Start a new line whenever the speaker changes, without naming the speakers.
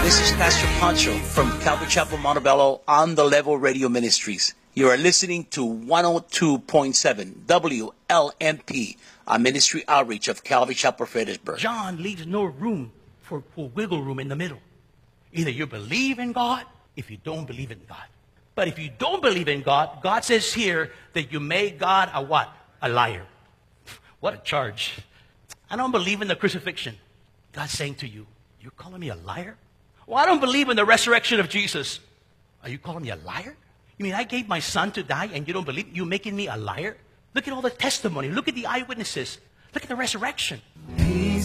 This is Pastor Pancho from Calvary Chapel, Montebello on the Level Radio Ministries. You are listening to 102.7 WLMP, a ministry outreach of Calvary Chapel, Fredericksburg.
John leaves no room for wiggle room in the middle. Either you believe in God, if you don't believe in God. But if you don't believe in God, God says here that you made God a what? A liar. What a charge. I don't believe in the crucifixion. God's saying to you, you're calling me a liar? Well, I don't believe in the resurrection of Jesus. Are you calling me a liar? You mean I gave my son to die and you don't believe? You're making me a liar? Look at all the testimony. Look at the eyewitnesses. Look at the resurrection.